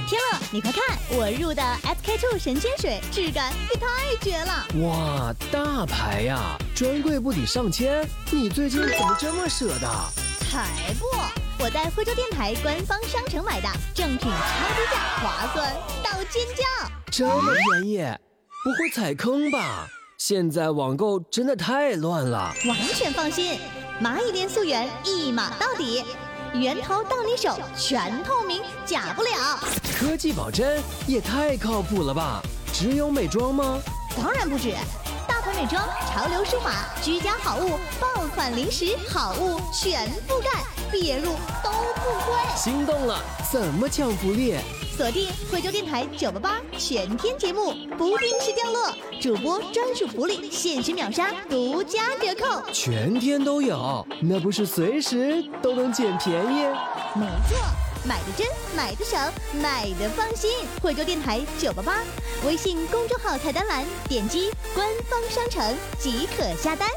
天乐，你快看，我入的 SK2 神仙水，质感也太绝了！ 哇，大牌呀，专柜不抵上千，你最近怎么这么舍得？ 才不！我在惠州电台官方商城买的，正品超低价，划算到尖叫！ 这么便宜，不会踩坑吧？现在网购真的太乱了。 完全放心，蚂蚁链溯源一码到底，源头到你手，全透明，假不了。 科技保真也太靠谱了吧？只有美妆吗？ 当然不止，大牌美妆、潮流舒码、居家好物、爆款零食好物全覆盖，别入都不亏。 心动了，怎么抢福利？ 锁定惠州电台988全天节目，不定时降落，主播专属福利，限时秒杀，独家折扣， 全天都有，那不是随时都能捡便宜？ 没错，买的真，买的省，买的放心。惠州电台988，微信公众号菜单栏点击官方商城即可下单。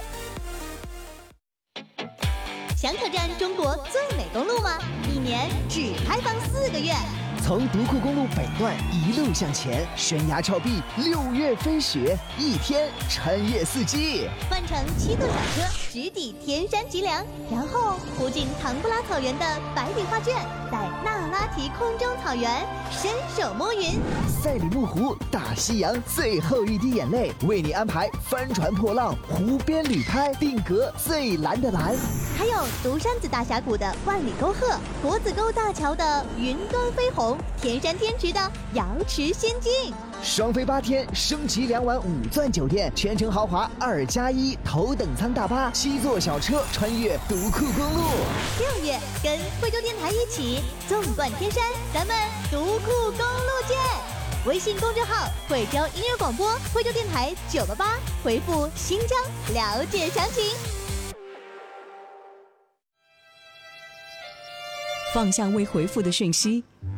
想挑战中国最美公路吗？一年只开放4个月。 从独库公路北段一路向前，悬崖峭壁，6月飞雪，一天穿越4季。 换乘7座小车，直抵天山脊梁，然后途经唐布拉草原的百里画卷，在那拉提空中草原伸手摸云。 赛里木湖，大西洋最后一滴眼泪，为你安排帆船破浪，湖边旅拍，定格最蓝的蓝。 还有独山子大峡谷的万里沟壑，国子沟大桥的云端飞鸿，天山天池的瑶池仙境。 双飞8天，升级2晚5钻酒店，全程豪华2+1头等舱大巴，7座小车穿越独库公路。 6月跟惠州电台一起纵贯天山，咱们独库公路见！微信公众号惠州音乐广播，惠州电台988，回复新疆了解详情。 放下未回复的讯息，